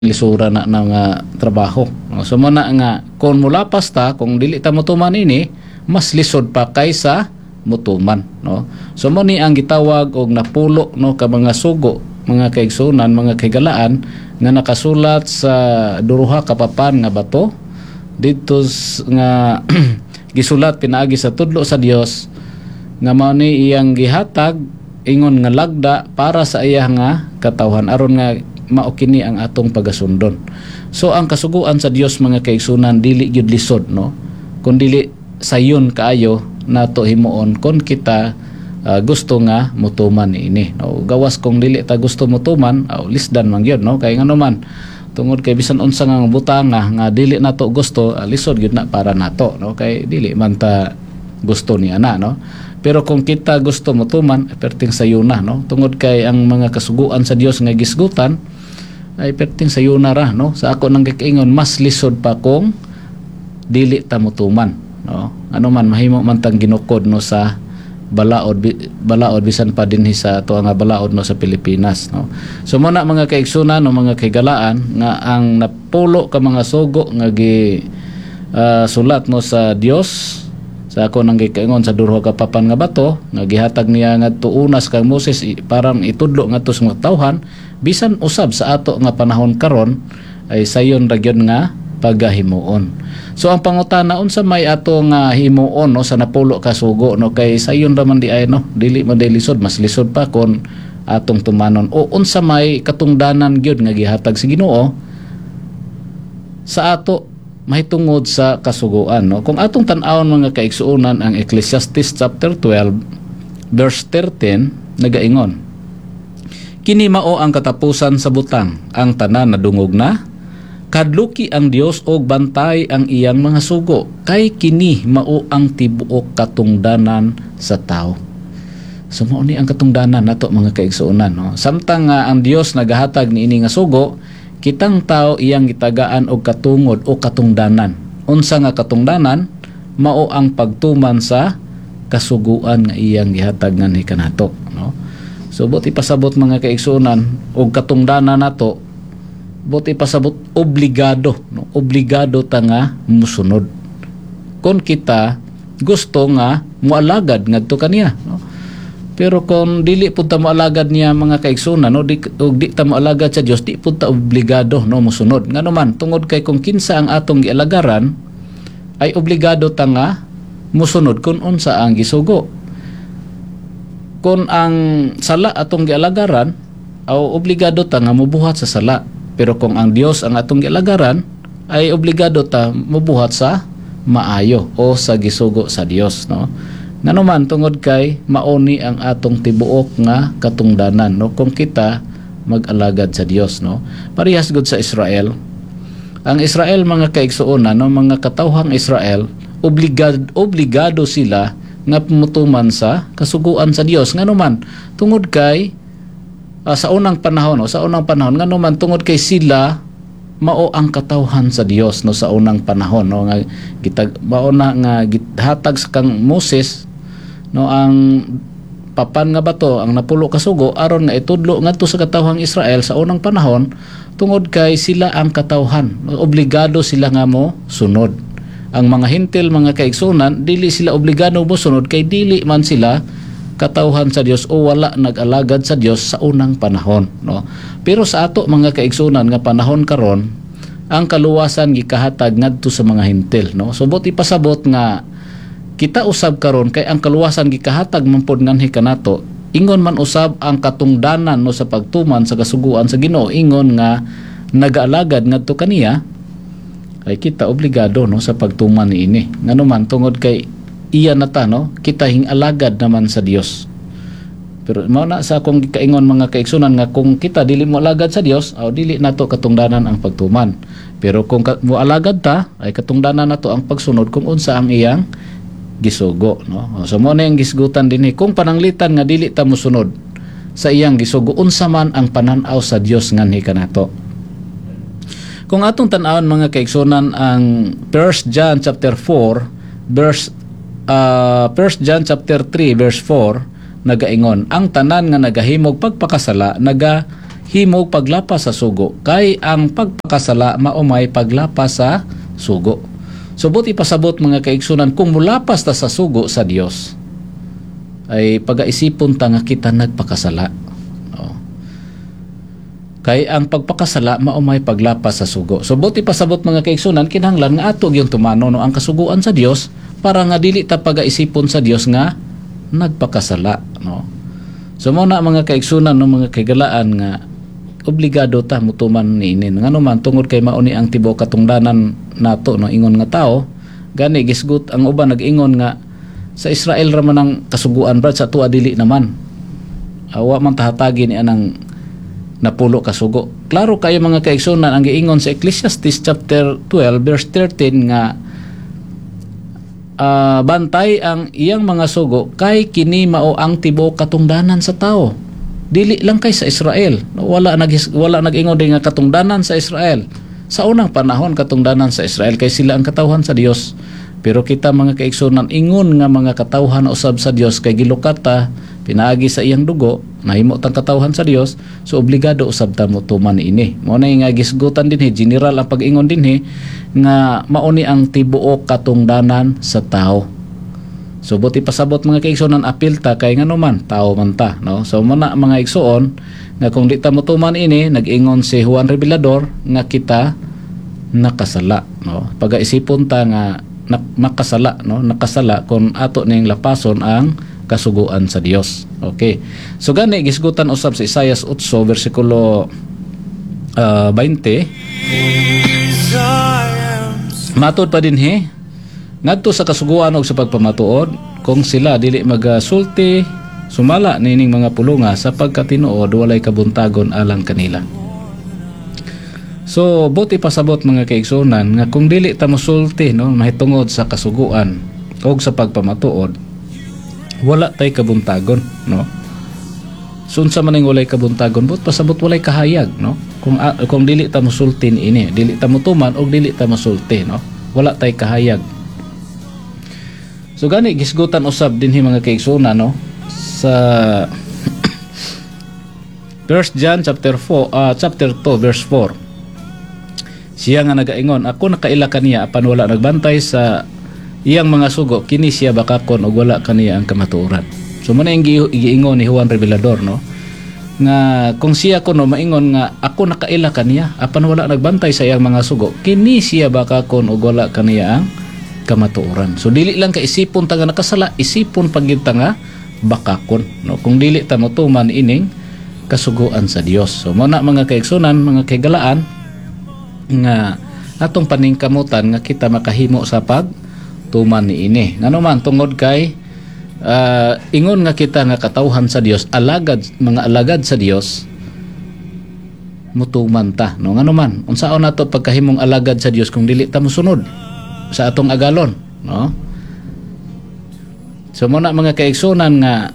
lisura na ng trabaho. No? So muna nga kung mulapas ta, kung dili ta motuman ini, mas lisod pa kaysa motuman, no. So mo ni ang gitawag og napulo, no, ka mga sugo, mga kaigsunan, mga kaigalaan nga nakasulat sa duruha ka papan nga bato dito nga gisulat pinaagi sa tudlo sa Dios nga mao ni iyang gihatag ingon nga lagda para sa iya nga katawhan aron nga mao kini ang atong pagasundon. So ang kasuguan sa Dios mga kaigsunan dili gyud lisod, no, kun dili sayon kaayo nato himuon kon kita gusto nga mutuman ini, no. Gawas kung dili ta gusto mutuman lisdan man gyud, no, kay ngano man tungod kay bisan unsa nga butanga nga dili nato gusto lisod gyud na para nato, no, kay dili man ta gusto ni ana, no. Pero kung kita gusto mutuman perting sayuna, no, tungod kay ang mga kasuguan sa Dios nga gisgutan ay perting sayuna ra, no. Sa ako nang gikaingon mas lisod pa kung dili ta mutuman, no. Ano man mahimo man tang ginukod, no, sa balaod bisan pa dinhi sa ato nga balaod, no, sa Pilipinas, no. So muna mga kaigsunan, no, mga kaigalaan nga ang napulo ka mga sugo nga gi sulat, no, sa Dios sa ako nang gikaingon sa duruha ka papan nga bato nga gihatag niya ngadto unas kang Moses parang itudlo ngadto sa tawhan bisan usab sa ato nga panahon karon ay sayon ra gyud nga pagahimuon. So ang pangutana unsa may ato nga himuon, no, sa napulo ka sugo, no, kay sayon ra man di ay, no, dili man lisod, mas lisod pa kon atong tumanon o unsa may katungdanan gyud nga gihatag sa Ginoo sa ato mahitungod sa kasuguan, no. Kung atong tan-awon mga kaigsuonan ang Ecclesiastes chapter 12 verse 13 nagaingon, kini mao ang katapusan sa butang, ang tanan nadungog na, kadluki ang Dios og bantay ang iyang mga sugo, kay kini mao ang tibuok katungdanan sa tao. So mao ni ang katungdanan nato mga kaigsuonan, no. Samtang ang Dios nagahatag niini nga sugo, kitang tao iyang gitagaan og katungod o katungdanan. Unsa nga katungdanan? Mao ang pagtuman sa kasuguan nga iyang gihatag nganhi kanato, no. So buti pasabot mga kaigsuonan og katungdanan nato, buti pasabot obligado, no, obligado ta nga musunod kon kita gusto nga moalagad ngadto kaniya, no. Pero kung dili pud ta moalagad niya mga kaigsunan, no, di ta moalagad sa Dios, di pud ta obligado, no, mosunod. Ngano man tungod kay kung kinsa ang atong gialagaran ay obligado ta nga mosunod kun unsa ang gisugo. Kung ang sala atong gialagaran, obligado ta nga mobuhat sa sala. Pero kung ang Dios ang atong gialagaran, ay obligado ta mobuhat sa maayo o sa gisugo sa Dios, no. Ngano man tungod kay mauni ang atong tibuok nga katungdanan, no, kung kita mag-alagad sa Dios, no. Parehas gud sa Israel. Ang Israel mga kaigsuonan, no, mga katawhang Israel, obligado sila nga pumutuman sa kasuguan sa Dios. Ngano man tungod kay sa unang panahon, no, ngano man tungod kay sila mao ang katawhan sa Dios, no, sa unang panahon, no, nga mauna nga gihatag sa kang Moses, no, ang papan nga bato ang napulo ka sugo aron nga itudlo ngadto sa katawhang Israel sa unang panahon tungod kay sila ang katawhan, obligado sila nga mo sunod. Ang mga hintil mga kaigsunan dili sila obligado mo sunod kay dili man sila katawhan sa Dios o wala nag-alagad sa Dios sa unang panahon, no. Pero sa ato mga kaigsunan nga panahon karon ang kaluwasan gikahatag ngadto sa mga hintil, no. So buti pasabot nga kita usab karon kay ang kaluwasan gikahatag man pod nganhi kanato, ingon man usab ang katungdanan, no, sa pagtuman sa kasuguan sa Ginoo, ingon nga nagaalagad ngadto kaniya ay kita obligado, no, sa pagtuman niini. Ngano man tungod kay iya na ta, no, kita hingalagad naman sa Dios. Pero mao na sa akong gikaingon mga kaigsunan nga kung kita dili mo alagad sa Dios, dili nato katungdanan ang pagtuman. Pero kung mo alagad ta ay katungdanan nato ang pagsunod kung unsa ang iyang gisugo, no. So mo na yung gisgutan dinhi kung pananglitan nga dili ta mosunod sa iyang gisugo, unsa man ang pananaw sa Dios nganhi kanato. Kung atong tan-awon mga kaigsunan ang 1 John chapter 4 verse 1 John chapter 3 verse 4 nagaingon, ang tanan nga nagahimog pagpakasala himo paglapas sa sugo, kay ang pagpakasala maumay paglapas sa sugo. So buti pasabot mga kaigsunan, kung mulapas ta sa sugo sa Dios, ay pagaisipon ta nga kita nagpakasala. No? Kay ang pagpakasala maumay paglapas sa sugo. So buti pasabot mga kaigsunan, kinahanglan nga ato yung tumano no ang kasuguan sa Dios, para nga dili ta pagaisipon sa Dios nga nagpakasala. No? So muna mga kaigsunan no, mga kaigalaan nga obligado ta mutuman niinin nga naman tungod kay mauni ang tibuok katungdanan nato no ingon nga tao gani gisgut ang uban nag-ingon nga sa Israel ra man ang kasuguan brad, sa tuwa dili naman, awa man tahatagi ni anang napulo kasugo. Klaro kayo mga kaigsunan ang giingon sa Ecclesiastes chapter 12 verse 13 nga bantay ang iyang mga sugo kay kini mao ang tibuok katungdanan sa tao, dili lang kay sa Israel. Wala nag-ingon din nga katungdanan sa Israel. Sa unang panahon katungdanan sa Israel kay sila ang katawhan sa Dios. Pero kita mga kaigsunan ingon nga mga katawhan usab sa Dios kay gilukat ta pinaagi sa iyang dugo nahimo tang katawhan sa Dios, so obligado usab ta motuman ini. Mao na nga gisgutan dinhi general ang pag-ingon dinhi nga mauni ang tibuok katungdanan sa tao. So buti pasabot mga kaigsunan apil ta kay nganuman tao man ta no. So muna mga igsuon nga kung di ta motuman ini, nag-ingon si Juan Revelador nga kita nakasala no. Pagaisipon ta nga makasala no, nakasala kung ato ning lapason ang kasuguan sa Dios. Okay. So gani gisgutan usab sa Isaias 8 bersikulo 20. Matod pa dinhi ngadto sa kasuguan og sa pagpamatuod, kung sila dili magasulti sumala nining mga pulunga sa pagkatinuod walay kabuntagon alang kanila. So buti pasabot mga kaigsunan nga kung dili ta mosulti no mahitungod sa kasuguan og sa pagpamatuod, wala tay kabuntagon no. Sunsa man ning walay kabuntagon, but pasabot walay kahayag no. Kung dili ta mosulti ini, dili ta motuman og dili ta mosulti no, wala tay kahayag. So gani gisgutan usab dinhi mga kaigsunan no sa 1 John chapter 2 verse 4. Siya nga nagaingon, ako nakaila kaniya apan wala nagbantay sa iyang mga sugo, kini siya bakakon og wala kaniya ang kamatuoran. So muna yung giingon ni Juan Revelador no nga kung siya kuno maingon nga ako nakaila kaniya apan wala nagbantay sa iyang mga sugo, kini siya bakakon og wala kaniya ang kamatuoran. So dili lang ka isipon ta nga nakasala, isipon pagyud ta nga bakakon no, kung dili ta motuman ining kasuguan sa Dios. So muna mga kaigsunan, mga kaigalaan nga atong paningkamutan nga kita makahimo sa pagtuman ni ini. Ngano man tungod kay ingon nga kita nga katawhan sa Dios, mga alagad sa Dios, mutuman ta no. Ngano man unsaon nato pagkahimong alagad sa Dios kung dili ta mosunod sa atong agalon no. So muna mga kaigsunan nga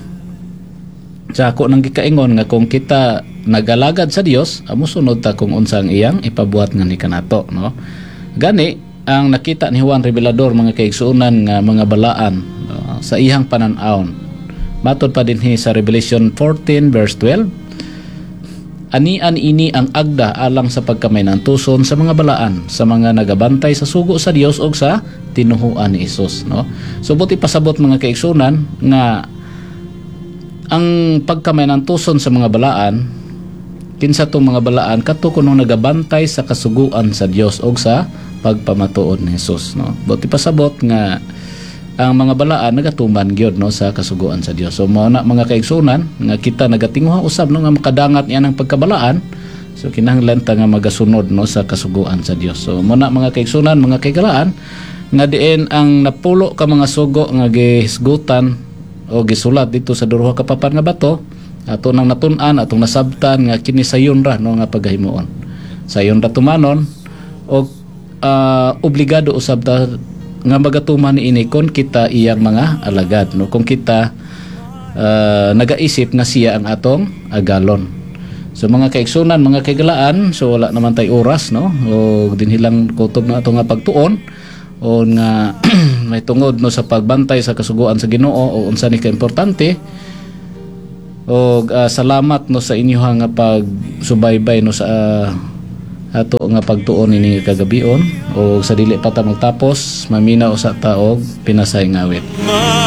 sa ako nang gikaingon nga kung kita nagalagad sa Dios, amo sunod ta kung unsang iyang ipabuhat nga ni kanato no. Gani ang nakita ni Juan Revelador mga kaigsunan nga mga balaan no, sa iyang panan-awon. Matod pa dinhi sa Revelation 14 verse 12, anian ini ang agda alang sa pagkamay ng tuson sa mga balaan, sa mga nagabantay sa sugo sa Dios og sa tinuhuan ni Hesus no. So buti pasabot mga kaigsunan nga ang pagkamay ng tuson sa mga balaan, kinsa tong mga balaan kadto kuno nagabantay sa kasuguan sa Dios og sa pagpamatuod ni Hesus no. Buti pasabot nga ang mga balaan nagatuman gyud no sa kasuguan sa Dios. So mao na mga kaigsunan nga kita nagatinguha usab no nga makadangat niya ng pagkabalaan, so kinahanglan ta nga magasunod no sa kasuguan sa Dios. So mao na mga kaigsunan, mga kaigalaan nga diin ang napulo ka mga sugo nga gihisgutan o gisulat dito sa duha ka papan nga bato, ato nang natun-an atong nasabtan nga kini sayon ra no nga paghimuon. Sayon ra tumanon og obligado usab ta nga magatuman ini kon kita iyang mga alagad no, kung kita nagaisip nga siya ang atong agalon. So mga kaigsunan, mga kaigalaan, so wala naman tay oras no, o dinhilang kutob na ato nga pagtuon o nga may tungod no sa pagbantay sa kasuguan sa Ginoo o unsa ni ka importante. Og salamat no sa inyo nga pagsubaybay no sa ato nga pagtuon ini kagabion, o sa dili pa ta magtapos maminaw sa taog pinasay ngawit.